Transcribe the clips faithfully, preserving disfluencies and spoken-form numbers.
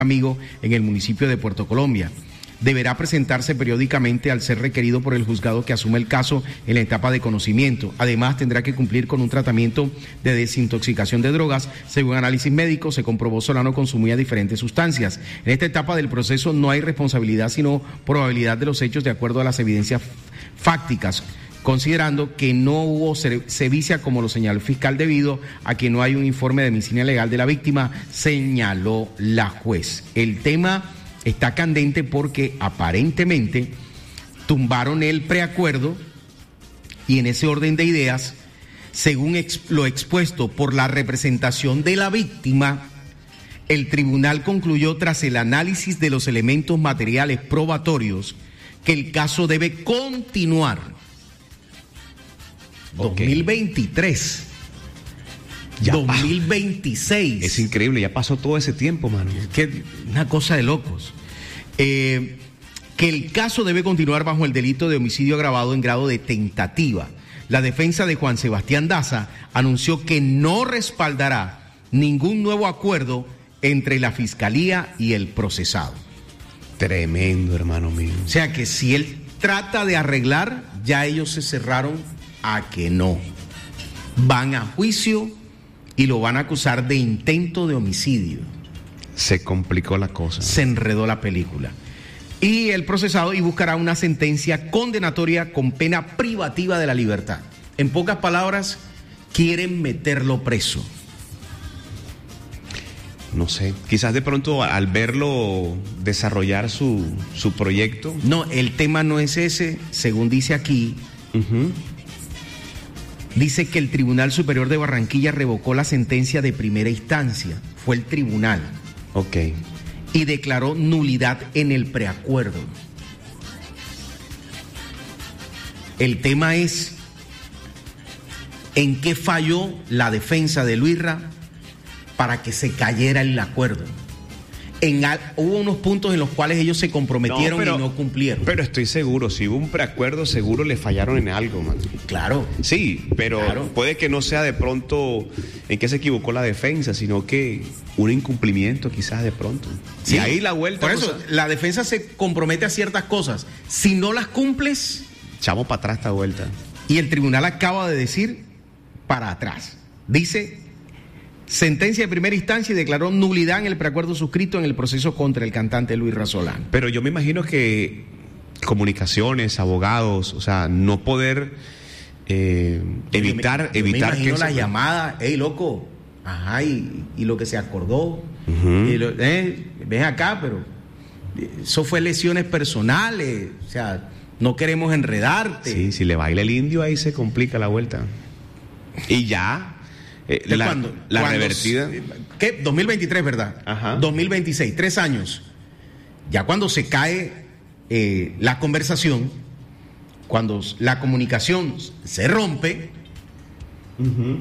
amigo en el municipio de Puerto Colombia. Deberá presentarse periódicamente al ser requerido por el juzgado que asume el caso en la etapa de conocimiento. Además, tendrá que cumplir con un tratamiento de desintoxicación de drogas. Según análisis médico, se comprobó Solano consumía diferentes sustancias. En esta etapa del proceso no hay responsabilidad, sino probabilidad de los hechos de acuerdo a las evidencias fácticas, considerando que no hubo sevicia como lo señaló el fiscal debido a que no hay un informe de medicina legal de la víctima, señaló la juez. El tema está candente porque aparentemente tumbaron el preacuerdo y en ese orden de ideas, según ex, lo expuesto por la representación de la víctima, el tribunal concluyó tras el análisis de los elementos materiales probatorios que el caso debe continuar. Okay. dos mil veintitrés, ya dos mil veintiséis. Es increíble, ya pasó todo ese tiempo, mano. Es que una cosa de locos. Eh, que el caso debe continuar bajo el delito de homicidio agravado en grado de tentativa. La defensa de Juan Sebastián Daza anunció que no respaldará ningún nuevo acuerdo entre la fiscalía y el procesado. Tremendo, hermano mío. O sea que si él trata de arreglar, ya ellos se cerraron a que no. Van a juicio y lo van a acusar de intento de homicidio. Se complicó la cosa. Se enredó la película. Y el procesado y buscará una sentencia condenatoria con pena privativa de la libertad. En pocas palabras, quieren meterlo preso. No sé, quizás de pronto al verlo desarrollar su, su proyecto. No, el tema no es ese, según dice aquí. Uh-huh. Dice que el Tribunal Superior de Barranquilla revocó la sentencia de primera instancia. Fue el tribunal. Ok. Y declaró nulidad en el preacuerdo. El tema es en qué falló la defensa de Luisra para que se cayera el acuerdo. En al, hubo unos puntos en los cuales ellos se comprometieron no, pero, y no cumplieron. Pero estoy seguro, si hubo un preacuerdo, seguro le fallaron en algo, man. Claro. Sí, pero claro. Puede que no sea de pronto en qué se equivocó la defensa, sino que un incumplimiento quizás de pronto. Sí, y ahí la vuelta. Por eso, cosa... la defensa se compromete a ciertas cosas. Si no las cumples... echamos para atrás esta vuelta. Y el tribunal acaba de decir para atrás. Dice... sentencia de primera instancia y declaró nulidad en el preacuerdo suscrito en el proceso contra el cantante Luisra Solano. Pero yo me imagino que comunicaciones, abogados, o sea, no poder eh, evitar, me, evitar me imagino que la se... llamada, hey loco, ajá, y, y lo que se acordó, uh-huh. y lo, eh, ven acá, pero eso fue lesiones personales, o sea, no queremos enredarte. Sí, si le baila el indio ahí se complica la vuelta. Y ya... Eh, la, ¿Cuándo? la ¿Cuándo? revertida. ¿Qué? dos mil veintitrés, ¿verdad? Ajá. dos mil veintiséis, tres años. Ya cuando se cae eh, la conversación, cuando la comunicación se rompe, uh-huh.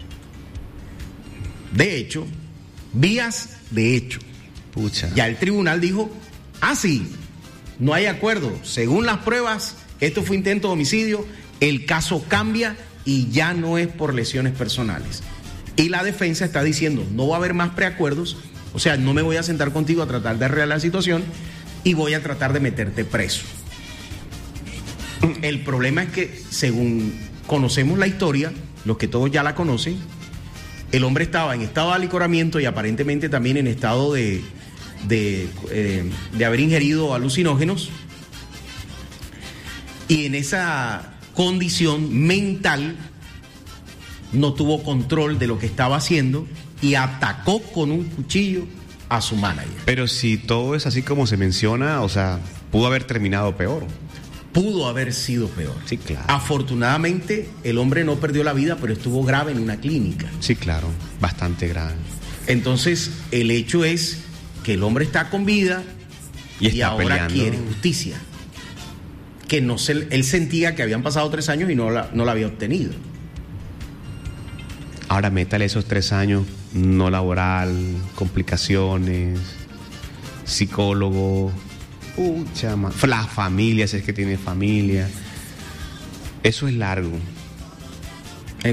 de hecho, vías de hecho. Pucha. Ya el tribunal dijo, ah, sí, no hay acuerdo. Según las pruebas, esto fue intento de homicidio, el caso cambia y ya no es por lesiones personales. Y la defensa está diciendo, no va a haber más preacuerdos, o sea, no me voy a sentar contigo a tratar de arreglar la situación y voy a tratar de meterte preso. El problema es que, según conocemos la historia, los que todos ya la conocen, el hombre estaba en estado de alicoramiento y aparentemente también en estado de, de, eh, de haber ingerido alucinógenos, y en esa condición mental no tuvo control de lo que estaba haciendo y atacó con un cuchillo a su manager. Pero si todo es así como se menciona, o sea, pudo haber terminado peor. Pudo haber sido peor. Sí, claro. Afortunadamente, el hombre no perdió la vida, pero estuvo grave en una clínica. Sí, claro, bastante grave. Entonces, el hecho es que el hombre está con vida y, está y ahora peleando. Quiere justicia. Que no se, él sentía que habían pasado tres años y no la, no la había obtenido. Ahora métale esos tres años no laboral, complicaciones, psicólogo, pucha, la familia, si es que tiene familia. Eso es largo.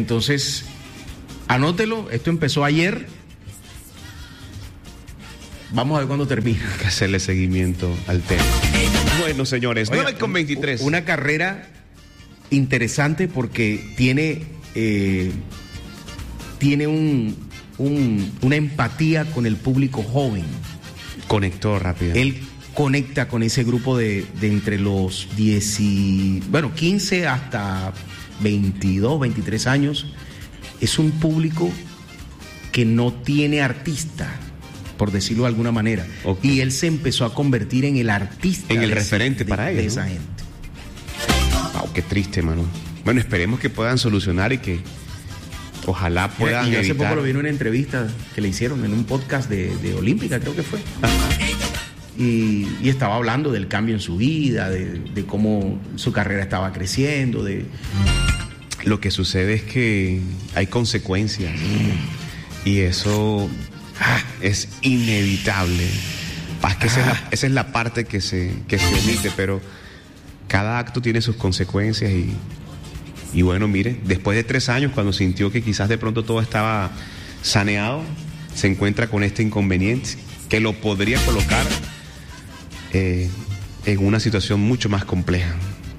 Entonces, anótelo, esto empezó ayer, Vamos a ver cuándo termina. Hay que hacerle seguimiento al tema. Bueno, señores, Oiga, nueve con veintitrés. Una carrera interesante porque tiene, eh, tiene un, un, una empatía con el público joven. Conectó rápido. Él conecta con ese grupo de, de entre los diez y, bueno, quince hasta veintidós, veintitrés años. Es un público que no tiene artista, por decirlo de alguna manera. Okay. Y él se empezó a convertir en el artista. En el referente ese, para de, ellos. De esa ¿no? gente. Wow, qué triste, mano. Bueno, esperemos que puedan solucionar y que ojalá puedan. Y yo hace evitar... poco lo vi en una entrevista que le hicieron en un podcast de, de Olímpica, creo que fue. Y, y estaba hablando del cambio en su vida, de, de cómo su carrera estaba creciendo, de... Lo que sucede es que hay consecuencias y eso ah, es inevitable. Es que esa, es la, esa es la parte que se, que se omite, pero cada acto tiene sus consecuencias y, y bueno, mire, después de tres años, cuando sintió que quizás de pronto todo estaba saneado, se encuentra con este inconveniente que lo podría colocar eh, en una situación mucho más compleja.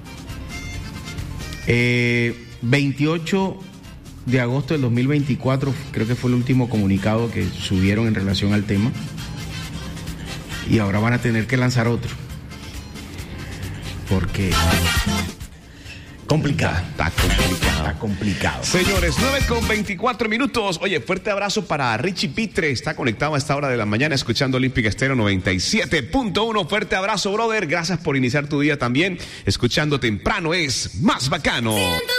Eh... veintiocho de agosto del dos mil veinticuatro, creo que fue el último comunicado que subieron en relación al tema. Y ahora van a tener que lanzar otro. Porque... complicado. Está, está complicado. Está complicado. Señores, nueve con veinticuatro minutos. Oye, fuerte abrazo para Richie Pitre. Está conectado a esta hora de la mañana escuchando Olímpica Estéreo noventa y siete punto uno. Fuerte abrazo, brother. Gracias por iniciar tu día también. Escuchando temprano es más bacano.